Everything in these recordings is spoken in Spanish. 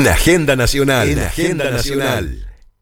En Agenda Nacional. En Agenda Nacional.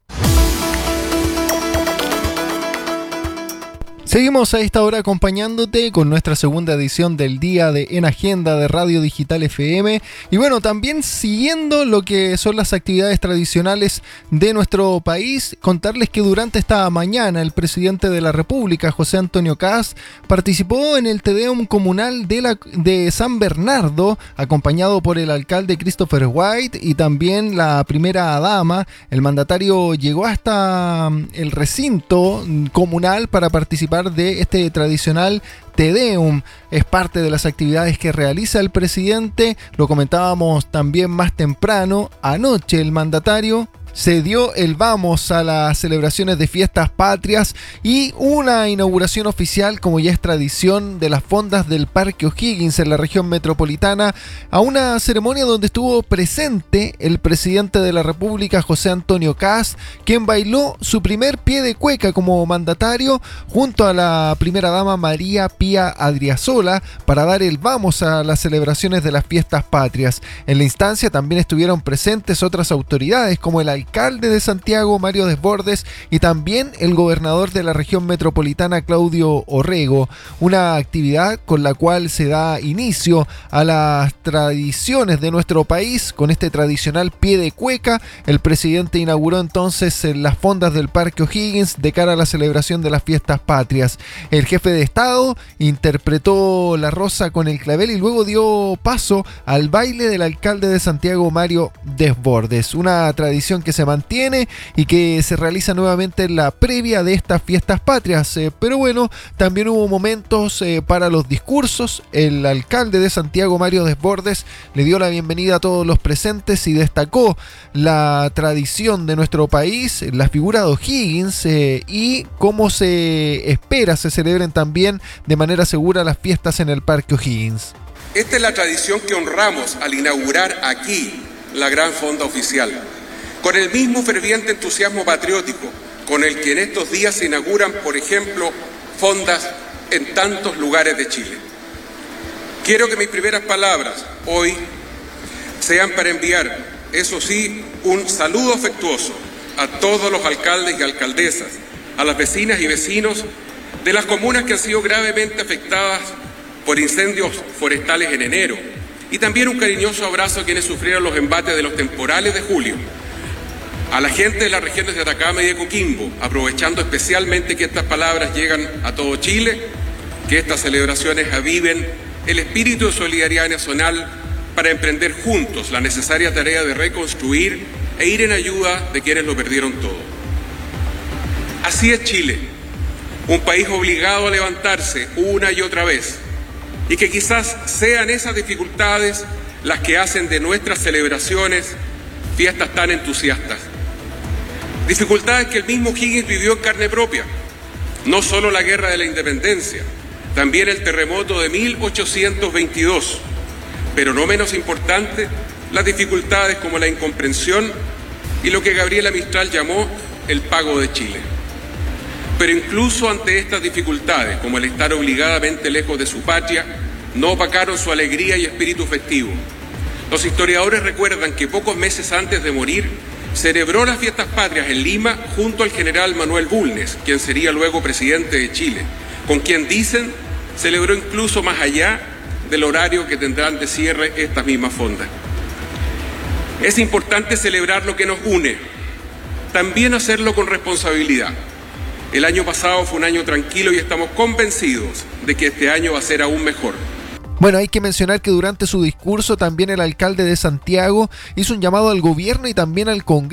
Seguimos a esta hora acompañándote con nuestra segunda edición del día de En Agenda de Radio Digital FM. Y bueno, también siguiendo lo que son las actividades tradicionales de nuestro país, contarles que durante esta mañana el presidente de la República, José Antonio Kast, participó en el Te Deum comunal de San Bernardo, acompañado por el alcalde Christopher White y también la primera dama. El mandatario llegó hasta el recinto comunal para participar de este tradicional Te Deum. Es parte de las actividades que realiza el presidente. Lo comentábamos también más temprano. Anoche el mandatario se dio el vamos a las celebraciones de fiestas patrias y una inauguración oficial, como ya es tradición, de las fondas del Parque O'Higgins en la región metropolitana, a una ceremonia donde estuvo presente el presidente de la República, José Antonio Kast, quien bailó su primer pie de cueca como mandatario junto a la primera dama María Pía Adriasola para dar el vamos a las celebraciones de las fiestas patrias. En la instancia también estuvieron presentes otras autoridades como el alcalde de Santiago, Mario Desbordes, y también el gobernador de la región metropolitana, Claudio Orrego. Una actividad con la cual se da inicio a las tradiciones de nuestro país con este tradicional pie de cueca. El presidente inauguró entonces las fondas del Parque O'Higgins de cara a la celebración de las fiestas patrias. El jefe de Estado interpretó la rosa con el clavel y luego dio paso al baile del alcalde de Santiago, Mario Desbordes. Una tradición que se mantiene y que se realiza nuevamente en la previa de estas fiestas patrias. Pero bueno, también hubo momentos para los discursos. El alcalde de Santiago, Mario Desbordes, le dio la bienvenida a todos los presentes y destacó la tradición de nuestro país, la figura de O'Higgins y cómo se espera se celebren también de manera segura las fiestas en el Parque O'Higgins. Esta es la tradición que honramos al inaugurar aquí la gran fonda oficial, con el mismo ferviente entusiasmo patriótico con el que en estos días se inauguran, por ejemplo, fondas en tantos lugares de Chile. Quiero que mis primeras palabras hoy sean para enviar, eso sí, un saludo afectuoso a todos los alcaldes y alcaldesas, a las vecinas y vecinos de las comunas que han sido gravemente afectadas por incendios forestales en enero, y también un cariñoso abrazo a quienes sufrieron los embates de los temporales de julio. A la gente de las regiones de Atacama y de Coquimbo, aprovechando especialmente que estas palabras llegan a todo Chile, que estas celebraciones aviven el espíritu de solidaridad nacional para emprender juntos la necesaria tarea de reconstruir e ir en ayuda de quienes lo perdieron todo. Así es Chile, un país obligado a levantarse una y otra vez, y que quizás sean esas dificultades las que hacen de nuestras celebraciones fiestas tan entusiastas. Dificultades que el mismo O'Higgins vivió en carne propia. No solo la Guerra de la Independencia, también el terremoto de 1822. Pero no menos importante, las dificultades como la incomprensión y lo que Gabriela Mistral llamó el pago de Chile. Pero incluso ante estas dificultades, como el estar obligadamente lejos de su patria, no opacaron su alegría y espíritu festivo. Los historiadores recuerdan que pocos meses antes de morir, celebró las fiestas patrias en Lima junto al general Manuel Bulnes, quien sería luego presidente de Chile, con quien dicen celebró incluso más allá del horario que tendrán de cierre estas mismas fondas. Es importante celebrar lo que nos une, también hacerlo con responsabilidad. El año pasado fue un año tranquilo y estamos convencidos de que este año va a ser aún mejor. Bueno, hay que mencionar que durante su discurso también el alcalde de Santiago hizo un llamado al gobierno y también al Congreso